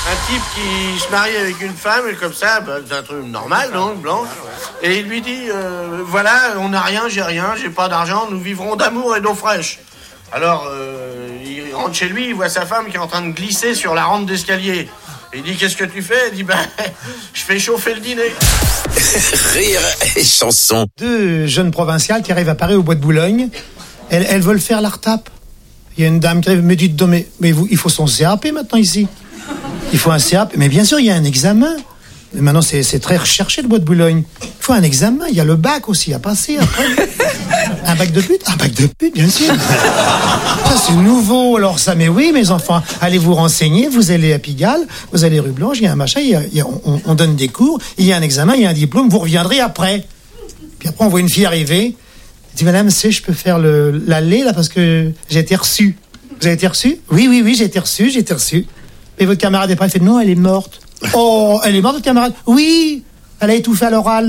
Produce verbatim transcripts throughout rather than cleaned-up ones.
Un type qui se marie avec une femme, et comme ça, bah, c'est un truc normal, donc, blanche. Et il lui dit, euh, voilà, on n'a rien, j'ai rien, j'ai pas d'argent, nous vivrons d'amour et d'eau fraîche. Alors, euh, il rentre chez lui, il voit sa femme qui est en train de glisser sur la rampe d'escalier. Il dit, qu'est-ce que tu fais? Il dit, ben, je fais chauffer le dîner. Rire et chanson. Deux jeunes provinciales qui arrivent à Paris au bois de Boulogne. Elles, elles veulent faire la retape. Il y a une dame qui arrive, me dit, mais, mais vous, il faut son C A P maintenant ici. Il faut un C A P. Mais bien sûr, il y a un examen. Mais maintenant, c'est, c'est très recherché le bois de Boulogne. Il faut un examen. Il y a le bac aussi à passer après. Un bac de pute? Un bac de pute, bien sûr. Ça, c'est nouveau. Alors ça, mais oui, mes enfants, allez vous renseigner. Vous allez à Pigalle, vous allez rue Blanche, il y a un machin, il y a, il y a, on, on donne des cours, il y a un examen, il y a un diplôme, vous reviendrez après. Puis après, on voit une fille arriver. Elle dit, madame, c'est, je peux faire le, l'aller, là, parce que j'ai été reçue. Vous avez été reçue? Oui, oui, oui, j'ai été reçue, j'ai été reçue. Et votre camarade est prêt? Elle fait, non, elle est morte. Oh, elle est morte, votre camarade? Oui, elle a étouffé à l'oral.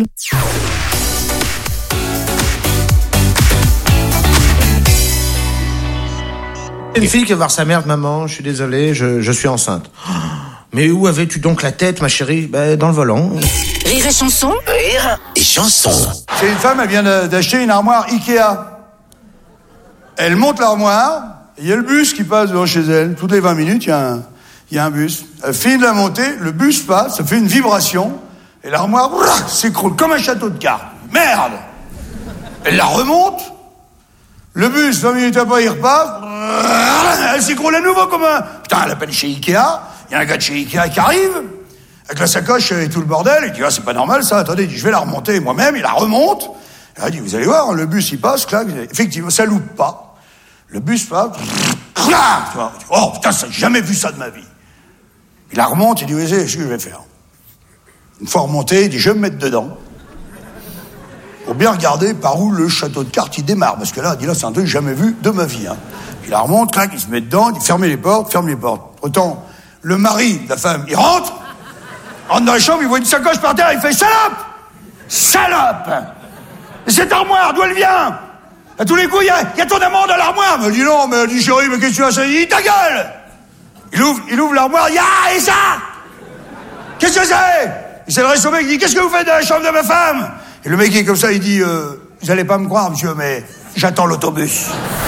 Une fille qui va voir sa mère, maman, je suis désolé, je, je suis enceinte. Mais où avais-tu donc la tête, ma chérie? Ben, dans le volant. Rire et chanson. Rire et chanson. C'est une femme, elle vient d'acheter une armoire Ikea. Elle monte l'armoire, il y a le bus qui passe devant chez elle. Toutes les vingt minutes, il y a un, il y a un bus. Elle finit de la monter, le bus passe, ça fait une vibration, et l'armoire ouah, s'écroule comme un château de cartes. Merde! Elle la remonte, le bus, vingt minutes après, il repart, elle s'écroule à nouveau comme un... Putain, elle appelle chez Ikea, il y a un gars de chez Ikea qui arrive, avec la sacoche et tout le bordel, il dit, ah, c'est pas normal ça, attendez, il dit, je vais la remonter moi-même, il la remonte, elle dit, vous allez voir, le bus, il passe, clac, effectivement, ça loupe pas, le bus passe, oh putain, ça, j'ai jamais vu ça de ma vie. Il la remonte, il dit, oui, c'est ce que je vais faire. Une fois remonté, il dit, je vais me mettre dedans. Pour bien regarder par où le château de cartes il démarre, parce que là, il dit, là, c'est un truc que j'ai jamais vu de ma vie, hein. Il la remonte, clac, il se met dedans, il dit, fermez les portes, fermez les portes. Autant, le mari de la femme, il rentre, rentre dans la chambre, il voit une sacoche par terre, il fait, salope! Salope! Et cette armoire, d'où elle vient? À tous les coups, il y a, y a ton amant dans l'armoire. Mais elle dit non, mais elle dit chérie, mais qu'est-ce que tu as? Il dit ta gueule! Il ouvre, il ouvre l'armoire, ya, et ça? Qu'est-ce que c'est? Il s'adresse au mec, il dit, qu'est-ce que vous faites dans la chambre de ma femme? Et le mec est comme ça, il dit, euh, vous allez pas me croire, monsieur, mais j'attends l'autobus.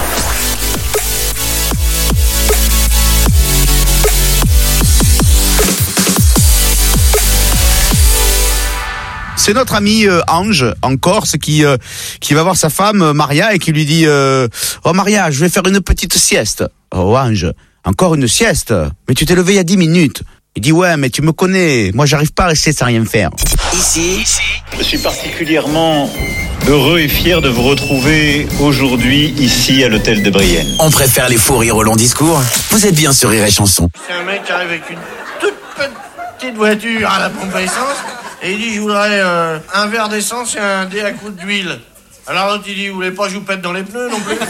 C'est notre ami euh, Ange en Corse qui euh, qui va voir sa femme euh, Maria et qui lui dit euh, oh Maria, je vais faire une petite sieste. Oh Ange, encore une sieste? Mais tu t'es levé il y a dix minutes. Il dit ouais, mais tu me connais, moi j'arrive pas à rester sans rien faire. Ici, ici, je suis particulièrement heureux et fier de vous retrouver aujourd'hui ici à l'hôtel de Brienne. On préfère les fous rires au long discours. Vous êtes bien sur Rire et Chanson. C'est un mec qui arrive avec une toute petite voiture à la pompe à essence et il dit je voudrais euh, un verre d'essence et un dé à coups d'huile. Alors l'autre il dit vous voulez pas que je vous pète dans les pneus non plus?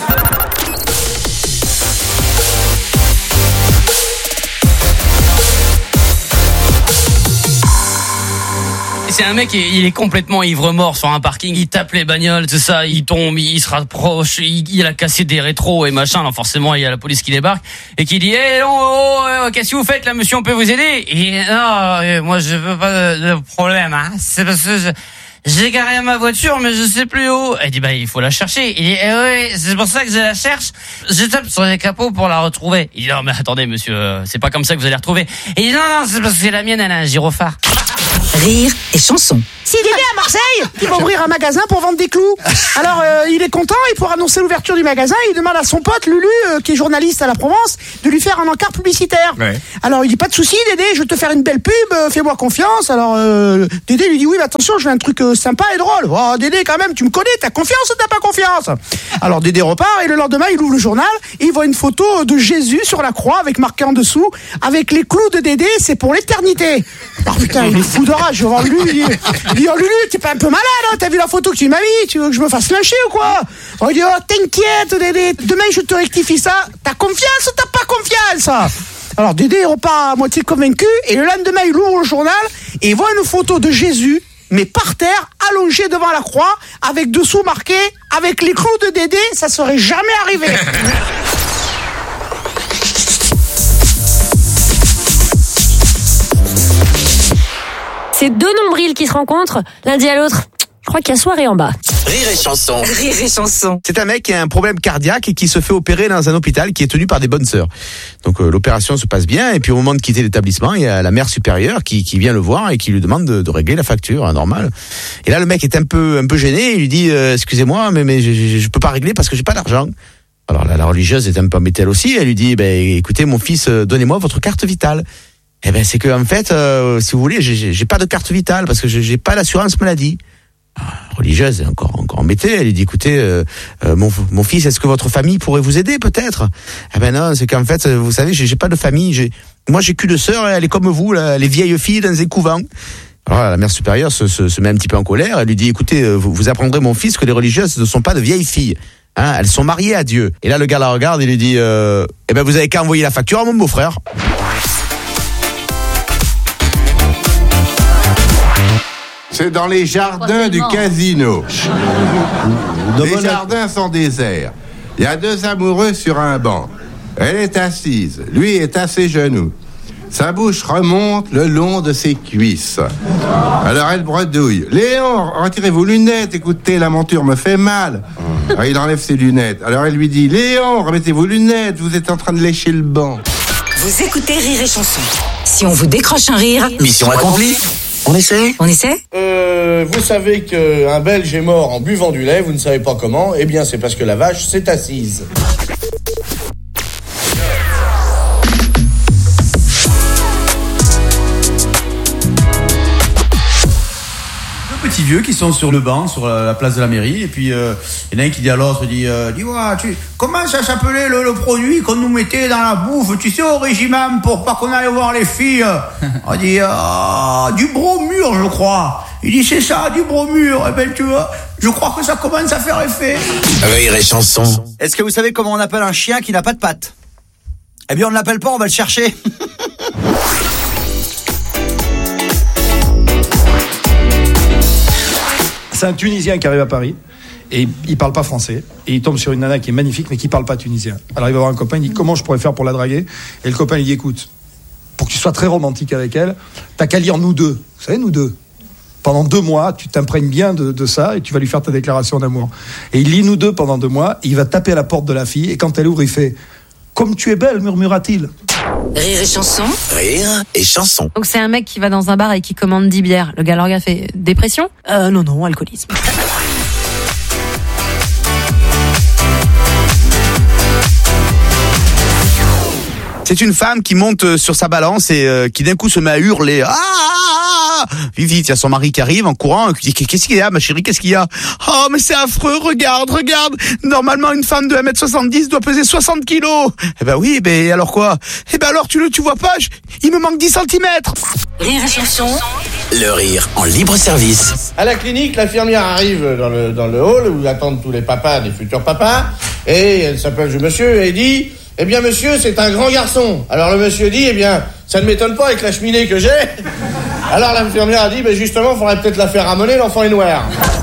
C'est un mec, il est complètement ivre-mort sur un parking, il tape les bagnoles, tout ça, il tombe, il se rapproche, il, il a cassé des rétros et machin, alors forcément il y a la police qui débarque et qui dit eh oh, oh, oh, qu'est-ce que vous faites là monsieur, on peut vous aider? Et non, moi je veux pas de problème, hein. C'est parce que je, j'ai garé ma voiture mais je sais plus où. Elle dit bah il faut la chercher. Il dit eh oui, c'est pour ça que je la cherche. Je tape sur les capots pour la retrouver. Il dit non mais attendez monsieur, c'est pas comme ça que vous allez la retrouver. Et il dit non non, c'est parce que c'est la mienne, elle a un gyrophare. Rire et chanson. C'est Dédé à Marseille qui va ouvrir un magasin pour vendre des clous. Alors euh, il est content, et pour annoncer l'ouverture du magasin, il demande à son pote Lulu, euh, qui est journaliste à la Provence, de lui faire un encart publicitaire. Ouais. Alors il dit pas de souci Dédé, je vais te faire une belle pub, euh, fais-moi confiance. Alors euh, Dédé lui dit oui mais attention, je veux un truc euh, sympa et drôle. Oh Dédé quand même, tu me connais, t'as confiance ou t'as pas confiance? Alors Dédé repart et le lendemain il ouvre le journal et il voit une photo de Jésus sur la croix avec marqué en dessous avec les clous de Dédé, c'est pour l'éternité. Oh putain, il est fou de rage, je vais voir Lulu, il dit, il dit oh Lulu, t'es pas un peu malade, hein, t'as vu la photo que tu m'as mis, tu veux que je me fasse lyncher ou quoi? Oh, il dit oh t'inquiète Dédé, demain je te rectifie ça, t'as confiance ou t'as pas confiance? Alors Dédé repart à moitié convaincu et le lendemain il ouvre le journal et il voit une photo de Jésus, mais par terre, allongé devant la croix, avec dessous marqué avec les clous de Dédé, ça serait jamais arrivé. C'est deux nombrils qui se rencontrent, l'un dit à l'autre. Je crois qu'il y a soirée en bas. Rire et chanson. Rire et chanson. C'est un mec qui a un problème cardiaque et qui se fait opérer dans un hôpital qui est tenu par des bonnes sœurs. Donc euh, l'opération se passe bien et puis au moment de quitter l'établissement, il y a la mère supérieure qui, qui vient le voir et qui lui demande de, de régler la facture, hein, normal. Et là le mec est un peu un peu gêné, il lui dit euh, excusez-moi mais mais je, je, je peux pas régler parce que j'ai pas d'argent. Alors là, la religieuse est un peu embêtée elle aussi, elle lui dit ben écoutez mon fils, euh, donnez-moi votre carte vitale. Eh ben c'est que en fait euh, si vous voulez, j'ai, j'ai pas de carte vitale parce que j'ai, j'ai pas l'assurance maladie. Religieuse est encore encore embêtée, elle lui dit écoutez euh, euh, mon mon fils, est-ce que votre famille pourrait vous aider peut-être? Eh ben non, c'est qu'en fait vous savez j'ai, j'ai pas de famille, j'ai moi j'ai qu'une sœur, elle est comme vous là, les vieilles filles dans un couvent. Alors la mère supérieure se, se se met un petit peu en colère, elle lui dit écoutez vous, vous apprendrez mon fils que les religieuses ne sont pas de vieilles filles. Hein, elles sont mariées à Dieu. Et là le gars la regarde et lui dit euh, eh ben vous avez qu'à envoyer la facture à mon beau-frère. C'est dans les jardins du casino. Les jardins sont déserts. Il y a deux amoureux sur un banc. Elle est assise, lui est à ses genoux. Sa bouche remonte le long de ses cuisses. Alors elle bredouille. Léon, retirez vos lunettes, écoutez, la monture me fait mal. Alors il enlève ses lunettes. Alors elle lui dit, Léon, remettez vos lunettes, vous êtes en train de lécher le banc. Vous écoutez Rire et chanson. Si on vous décroche un rire... Mission accomplie. On essaie On essaie Euh, vous savez qu'un Belge est mort en buvant du lait, vous ne savez pas comment, eh bien c'est parce que la vache s'est assise. Deux petits vieux qui sont sur le banc, sur la place de la mairie, et puis euh, il y en a un qui dit à l'autre, il dit, euh, dis-moi, tu, comment ça s'appelait le, le produit qu'on nous mettait dans la bouffe, tu sais, au régiment, pour pas qu'on aille voir les filles? On dit, euh, du bromure, je crois. Il dit, c'est ça, du bromure. Eh ben, tu vois, je crois que ça commence à faire effet. Rire et chanson. Est-ce que vous savez comment on appelle un chien qui n'a pas de pattes? Eh bien, on ne l'appelle pas, on va le chercher. C'est un Tunisien qui arrive à Paris et il parle pas français et il tombe sur une nana qui est magnifique mais qui parle pas tunisien. Alors il va voir un copain, il dit comment je pourrais faire pour la draguer? Et le copain il dit écoute, pour que tu sois très romantique avec elle, t'as qu'à lire Nous deux. Vous savez, Nous deux. Pendant deux mois, tu t'imprègnes bien de, de ça et tu vas lui faire ta déclaration d'amour. Et il lit Nous deux pendant deux mois, il va taper à la porte de la fille et quand elle ouvre, il fait comme tu es belle, murmura-t-il. Rire et chanson. Rire et chanson. Donc c'est un mec qui va dans un bar et qui commande dix bières. Le gars leur gars fait dépression? Euh non non, alcoolisme. C'est une femme qui monte sur sa balance et euh, qui d'un coup se met à hurler. Ah, ah, ah vite, vite, il y a son mari qui arrive en courant, qui dit qu'est-ce qu'il y a, ma chérie, qu'est-ce qu'il y a? Oh, mais c'est affreux, regarde, regarde. Normalement, une femme de un mètre soixante-dix doit peser soixante kilos. Eh ben oui, ben alors quoi? Eh ben alors tu le tu vois pas, je, il me manque dix centimètres. Rire et chanson. Le rire en libre service. À la clinique, l'infirmière arrive dans le, dans le hall où attendent tous les papas des futurs papas, et elle s'appelle je monsieur et dit eh bien monsieur c'est un grand garçon. Alors le monsieur dit eh bien ça ne m'étonne pas avec la cheminée que j'ai. Alors l'infirmière a dit ben justement il faudrait peut-être la faire ramoner, l'enfant est noir.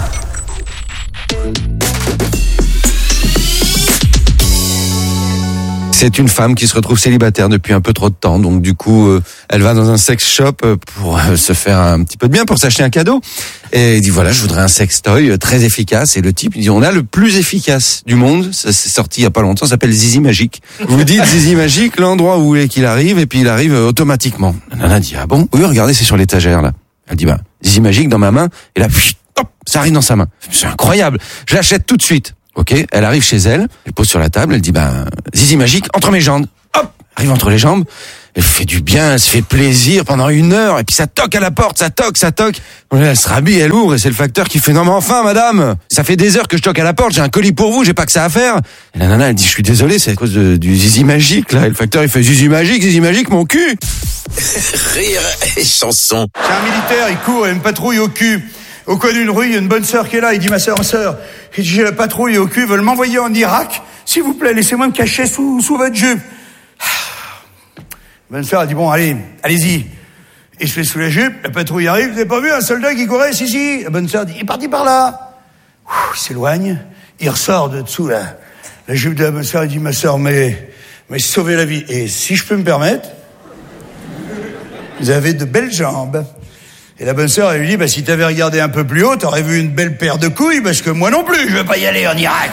C'est une femme qui se retrouve célibataire depuis un peu trop de temps, donc du coup, euh, elle va dans un sex shop pour euh, se faire un petit peu de bien, pour s'acheter un cadeau. Et elle dit voilà, je voudrais un sextoy très efficace. Et le type il dit on a le plus efficace du monde. Ça s'est sorti il y a pas longtemps, ça s'appelle Zizi Magique. Vous dites Zizi Magique, l'endroit où vous voulez qu'il arrive, et puis il arrive automatiquement. La nana dit ah bon? Oui, regardez, c'est sur l'étagère là. Elle dit bah Zizi Magique dans ma main, et là pff, hop, ça arrive dans sa main. C'est incroyable. Je l'achète tout de suite. Ok, elle arrive chez elle, elle pose sur la table, elle dit ben Zizi Magique entre mes jambes. Hop, arrive entre les jambes. Elle fait du bien, elle se fait plaisir pendant une heure, et puis ça toque à la porte, ça toque, ça toque. Elle se rhabille, elle ouvre, et c'est le facteur qui fait non mais enfin madame, ça fait des heures que je toque à la porte, j'ai un colis pour vous, j'ai pas que ça à faire. Et la nana elle dit je suis désolé, c'est à cause de, du Zizi Magique là. Et le facteur il fait Zizi Magique, Zizi Magique mon cul. Rire et chanson. C'est un militaire, il court, il y a une patrouille au cul. Au coin d'une rue, il y a une bonne sœur qui est là. Il dit, ma sœur, ma sœur, il dit, j'ai la patrouille au cul, veulent m'envoyer en Irak. S'il vous plaît, laissez-moi me cacher sous, sous votre jupe. La bonne sœur, elle dit, bon, allez, allez-y. Il se fait sous la jupe, la patrouille arrive, vous n'avez pas vu un soldat qui courait? Si, si. La bonne sœur dit, il est parti par là. Ouh, il s'éloigne, il ressort de dessous la, la jupe de la bonne sœur, il dit, ma sœur, mais, mais sauvez la vie. Et si je peux me permettre, vous avez de belles jambes. Et la bonne sœur, elle lui dit, bah, si t'avais regardé un peu plus haut, t'aurais vu une belle paire de couilles, parce que moi non plus, je vais pas y aller en Irak.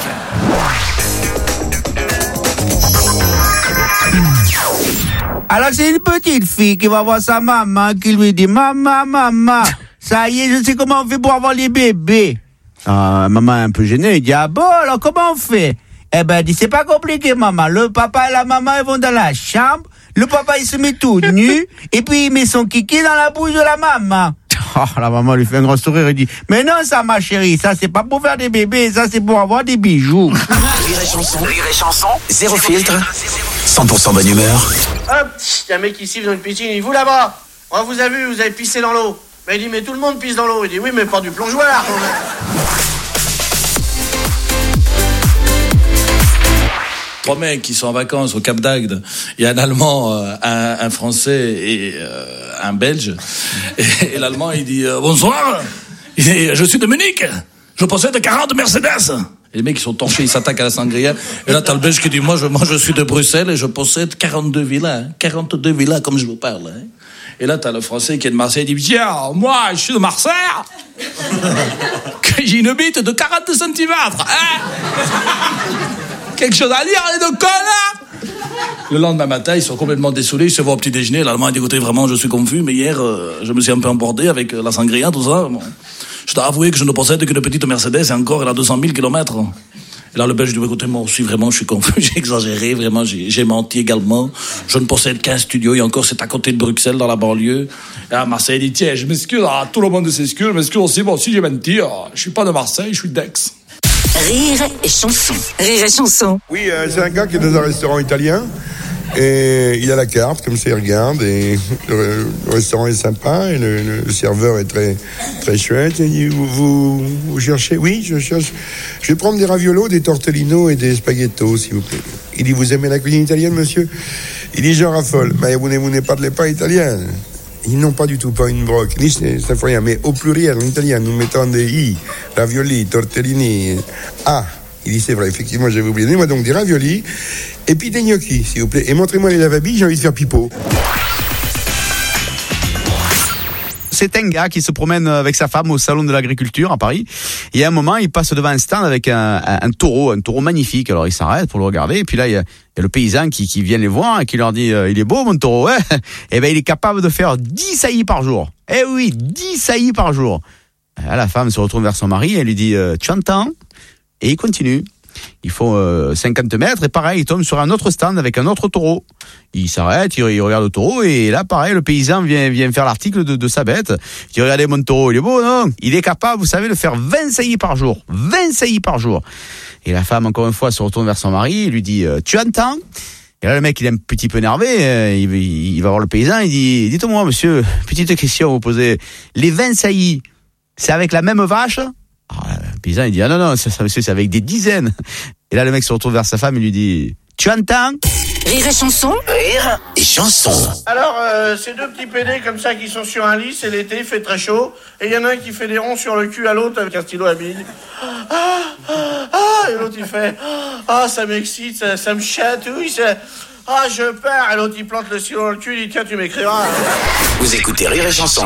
Alors c'est une petite fille qui va voir sa maman, qui lui dit, maman, maman, ça y est, je sais comment on fait pour avoir les bébés. Ah, maman est un peu gênée, elle dit, ah bon, alors comment on fait? Eh ben, elle dit, c'est pas compliqué, maman. Le papa et la maman, ils vont dans la chambre. Le papa, il se met tout nu. Et puis, il met son kiki dans la bouche de la maman. Oh, la maman lui fait un grand sourire et dit, mais non, ça, ma chérie, ça, c'est pas pour faire des bébés, ça, c'est pour avoir des bijoux. Rire et chanson, rire et chanson, zéro filtre, cent pour cent bonne humeur. Hop, il y a un mec qui siffle dans une piscine, il dit, vous là-bas, on vous a vu, vous avez pissé dans l'eau. Mais il dit, mais tout le monde pisse dans l'eau. Il dit, oui, mais pas du plongeoir. Trois mecs qui sont en vacances au Cap d'Agde. Il y a un Allemand, euh, un, un Français et euh, un Belge. Et, et l'Allemand, il dit euh, « Bonsoir, il dit, je suis Dominique, je possède quarante Mercedes ». Et les mecs, ils sont torchés, ils s'attaquent à la sangria. Et là, t'as le Belge qui dit « Moi, je, moi, je suis de Bruxelles et je possède quarante-deux villas. Hein, quarante-deux villas, comme je vous parle. Hein. » Et là, t'as le Français qui est de Marseille, il dit « Tiens, moi, je suis de Marseille, que j'ai une bite de quarante centimètres. Hein. Quelque chose à dire, les deux connards !» Le lendemain matin, ils sont complètement dessoulés, ils se voient au petit déjeuner. L'Allemand dit, écoutez, vraiment, je suis confus, mais hier, euh, je me suis un peu embordé avec euh, la sangria, tout ça. Bon. Je dois avouer que je ne possède qu'une petite Mercedes et encore, elle a deux cent mille kilomètres. Et là, le Belge dit, écoutez, moi aussi, vraiment, je suis confus, j'ai exagéré, vraiment, j'ai, j'ai menti également. Je ne possède qu'un studio, et encore, c'est à côté de Bruxelles, dans la banlieue. Et à Marseille, il dit, tiens, je m'excuse, ah, tout le monde s'excuse, je m'excuse aussi, moi aussi, j'ai menti, oh, je suis pas de Marseille, je suis d'Aix. Rire et chanson. Rire et chanson. Oui, euh, c'est un gars qui est dans un restaurant italien. Et il a la carte, comme ça il regarde. Et le, le restaurant est sympa. Et le, le serveur est très, très chouette. Il dit, vous, vous, vous cherchez? Oui, je cherche. Je vais prendre des raviolos, des tortellino et des spaghettos, s'il vous plaît. Il dit, vous aimez la cuisine italienne, monsieur? Il dit, j'en raffole. Mais vous n'aimez pas de l'épa italien? Ils n'ont pas du tout, pas une broc. Ni ça fait rien, mais au pluriel, en italien, nous mettons des i, ravioli, tortellini. Ah, il dit c'est vrai, effectivement, j'avais oublié. Donnez-moi donc des raviolis et puis des gnocchis, s'il vous plaît. Et montrez-moi les lavabis, j'ai envie de faire pipeau. C'est un gars qui se promène avec sa femme au salon de l'agriculture à Paris. Et à un moment, il passe devant un stand avec un, un, un taureau, un taureau magnifique. Alors il s'arrête pour le regarder. Et puis là, il y a, il y a le paysan qui, qui vient les voir et qui leur dit euh, il est beau mon taureau, hein. Et ben il est capable de faire dix saillies par jour. Eh oui, dix saillies par jour. Et la femme se retourne vers son mari et elle lui dit euh, tu entends? Et il continue. Il faut euh, cinquante mètres et pareil, il tombe sur un autre stand avec un autre taureau. Il s'arrête, il, il regarde le taureau et là pareil, le paysan vient, vient faire l'article de, de sa bête. Il dit regardez mon taureau, il est beau, non? Il est capable, vous savez, de faire vingt saillies par jour. vingt saillies par jour. Et la femme, encore une fois, se retourne vers son mari et lui dit euh, tu entends? Et là le mec, il est un petit peu énervé, euh, il, il va voir le paysan, il dit dites-moi monsieur, petite question à vous poser. Les vingt saillies, c'est avec la même vache? Alors, le paysan il dit ah non non ça, ça, monsieur, c'est avec des dizaines. Et là le mec se retourne vers sa femme et lui dit tu entends? Rire et chanson. Rire et chanson. Alors, euh, ces deux petits pédés comme ça qui sont sur un lit, c'est l'été, il fait très chaud, et il y en a un qui fait des ronds sur le cul à l'autre avec un stylo à billes. Ah, ah, ah, et l'autre il fait ah, ça m'excite, ça, ça me chatouille, ça... Ah, je pars, et l'autre il plante le stylo dans le cul, il dit tiens, tu m'écriras. Vous écoutez Rire et chanson.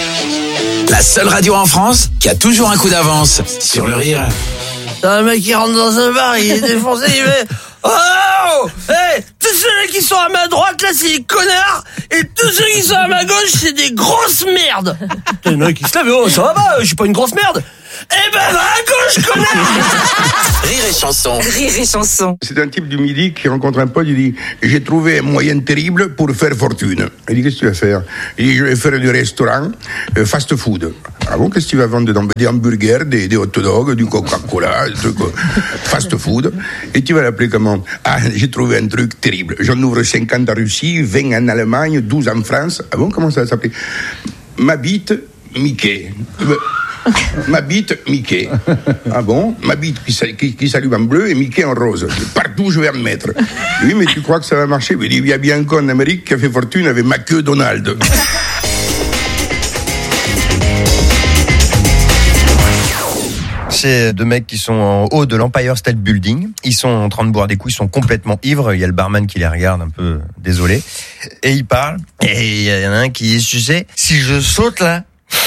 La seule radio en France qui a toujours un coup d'avance sur le rire. T'as un mec qui rentre dans un bar, il est défoncé, il fait oh, hey, tous ceux-là qui sont à ma droite, là, c'est des connards, et tous ceux qui sont à ma gauche, c'est des grosses merdes. T'as un mec qui se lève, oh, ça va pas, je suis pas une grosse merde. Eh ben, va à gauche, connard. Rire et chanson. Rire et chanson. C'est un type du Midi qui rencontre un pote, il dit « J'ai trouvé un moyen terrible pour faire fortune. » Il dit « Qu'est-ce que tu vas faire ?» Il dit « Je vais faire du restaurant euh, fast-food. » Ah bon, qu'est-ce que tu vas vendre dedans? Des hamburgers, des, des hot dogs, du Coca-Cola, des trucs fast-food. Et tu vas l'appeler comment? Ah, j'ai trouvé un truc terrible. J'en ouvre cinquante en Russie, vingt en Allemagne, douze en France. Ah bon, comment ça va s'appeler? Ma bite, Mickey. Ma bite, Mickey. Ah bon? Ma bite qui, qui, qui s'allume en bleu et Mickey en rose. Partout je vais en mettre. Oui, mais tu crois que ça va marcher? Il y a bien un con en Amérique qui a fait fortune avec ma queue Donald. C'est deux mecs qui sont en haut de l'Empire State Building. Ils sont en train de boire des coups, ils sont complètement ivres. Il y a le barman qui les regarde un peu désolé. Et ils parlent. Et il y en a un qui dit, tu sais, si je saute là,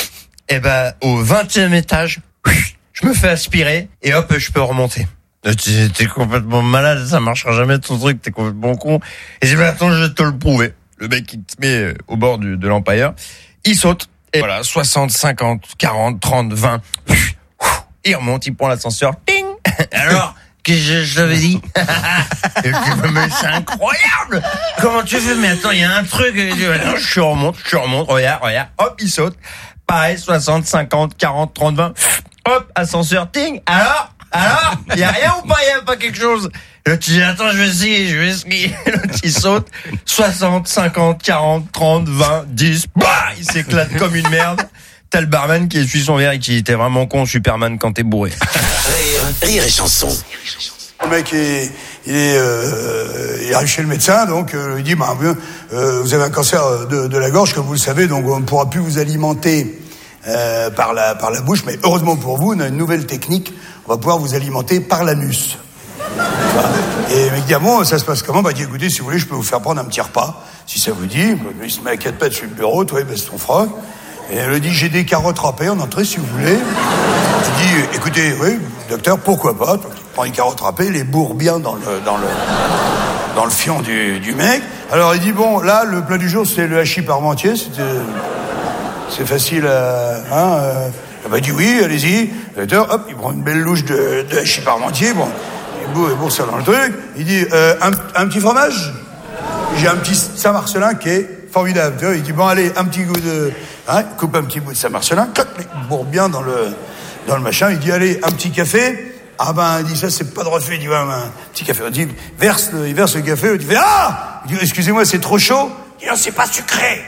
Et ben, au vingtième étage, je me fais aspirer et hop, je peux remonter. T'es, t'es complètement malade, ça marchera jamais ton truc, t'es complètement con. Et j'ai dit, attends, je vais te le prouver. Le mec, il te met au bord du, de l'Empire, il saute, et voilà, soixante, cinquante, quarante, trente, vingt, il remonte, il prend l'ascenseur, ting. Alors, qu'est-ce que je t'avais dit? Mais c'est incroyable! Comment tu fais? Mais attends, il y a un truc. Je remonte, je remonte, regarde, regarde, hop, il saute. Pareil, soixante, cinquante, quarante, trente, vingt, hop, ascenseur, ting. Alors? Alors? Il y a rien ou pas? Il y a pas quelque chose? L'autre, il dit, attends, je vais essayer, je vais essayer. L'autre, il saute. soixante, cinquante, quarante, trente, vingt, dix. Bah! Il s'éclate comme une merde. T'as le barman qui essuie son verre et qui dit, t'es vraiment con, Superman, quand t'es bourré. Rire, rire et chanson. Le mec, est, il, est, euh, il arrive chez le médecin, donc euh, il dit, bah, euh, vous avez un cancer de, de la gorge, comme vous le savez, donc on ne pourra plus vous alimenter euh, par, la, par la bouche, mais heureusement pour vous, on a une nouvelle technique, on va pouvoir vous alimenter par l'anus. Et le mec dit, ah bon, ça se passe comment? Bah, il dit, écoutez, si vous voulez, je peux vous faire prendre un petit repas, si ça vous dit. Il se met à quatre pattes sur le bureau, toi, il baisse ton froc. Et elle lui dit, j'ai des carottes râpées en entrée, si vous voulez. Tu dis, écoutez, oui, docteur, pourquoi pas? Tu prends les carottes râpées, les bourre bien dans le, dans le, dans le fion du, du mec. Alors, il dit, bon, là, le plat du jour, c'est le hachis parmentier. C'est, c'est facile à, hein, euh, bah, il dit, oui, allez-y. Docteur, hop, il prend une belle louche de, de hachis parmentier. Bon, il bourre, il bourre ça dans le truc. Il dit, euh, un, un petit fromage? J'ai un petit Saint-Marcelin qui est formidable. Tu vois, il dit, bon, allez, un petit goût de... Hein, il coupe un petit bout de Saint-Marcelin, il bourre bien dans le, dans le machin. Il dit, allez, un petit café. Ah ben, il dit, ça, c'est pas de refait. Il dit, ouais, un petit café. Il dit, verse le, il verse le café. Il dit, ah! Il dit, excusez-moi, c'est trop chaud. Il dit, non, c'est pas sucré.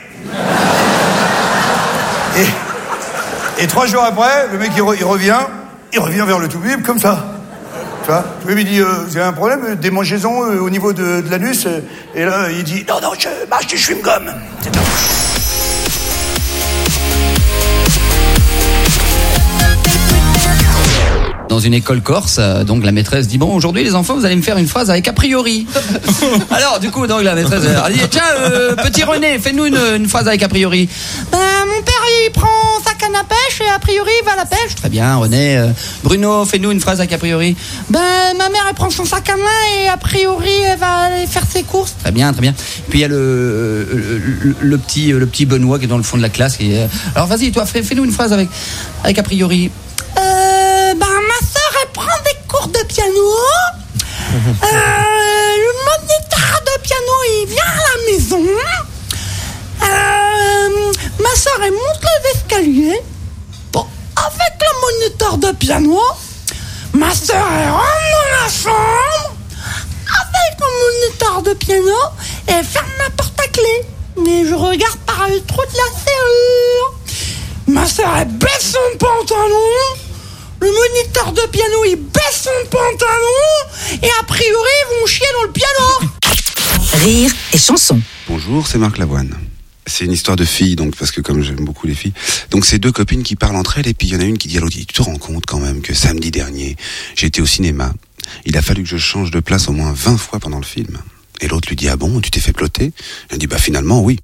et, et trois jours après, le mec, il, re, il revient, il revient vers le tout-bib, comme ça. Tu vois, le il dit, euh, vous avez un problème, démangeaison euh, au niveau de, de l'anus. Euh, et là, il dit, non, non, je marche du chewing-gum. C'est tout. Dans une école corse, donc la maîtresse dit, bon, aujourd'hui les enfants, vous allez me faire une phrase avec a priori. Alors du coup, donc la maîtresse elle dit, tiens, euh, petit René, fais-nous une, une phrase avec a priori. Ben, mon père il prend sa canne à pêche et a priori il va à la pêche. Très bien, René. Euh, Bruno, fais-nous une phrase avec a priori. Ben, ma mère elle prend son sac à main et a priori elle va aller faire ses courses. Très bien, très bien. Puis il y a le, le, le, le petit le petit Benoît qui est dans le fond de la classe. Qui est... Alors vas-y, toi, fais, fais-nous une phrase avec avec a priori. Euh, ben, ma sœur, elle prend des cours de piano. Euh, le moniteur de piano, il vient à la maison. Euh, ma sœur, elle monte les escaliers. Bon, avec le moniteur de piano, ma sœur, elle rentre dans la chambre. Avec le moniteur de piano, et elle ferme la porte à clé. Mais je regarde par le trou de la serrure. Ma sœur, elle baisse son pantalon. Le moniteur de piano, il baisse son pantalon. Et a priori, ils vont chier dans le piano. Rire et chanson. Bonjour, c'est Marc Lavoine. C'est une histoire de filles, donc, parce que comme j'aime beaucoup les filles. Donc, c'est deux copines qui parlent entre elles, et puis il y en a une qui dit à l'autre, tu te rends compte quand même que samedi dernier, j'étais au cinéma. Il a fallu que je change de place au moins vingt fois pendant le film. Et l'autre lui dit, ah bon, tu t'es fait ploter? Elle dit, bah finalement, oui.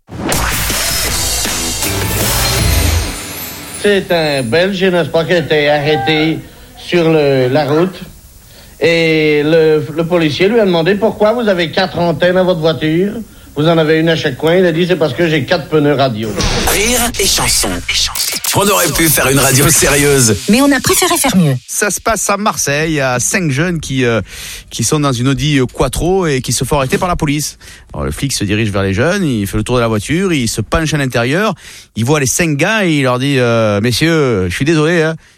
C'est un Belge, n'est-ce pas, qui a été arrêté sur le, la route. Et le, le policier lui a demandé pourquoi vous avez quatre antennes à votre voiture. Vous en avez une à chaque coin. Il a dit, c'est parce que j'ai quatre pneus radio. Rire et chanson. On aurait pu faire une radio sérieuse. Mais on a préféré faire mieux. Ça se passe à Marseille. Il y a cinq jeunes qui euh, qui sont dans une Audi Quattro et qui se font arrêter par la police. Alors le flic se dirige vers les jeunes, il fait le tour de la voiture, il se penche à l'intérieur, il voit les cinq gars et il leur dit euh, messieurs, je suis désolé, hein,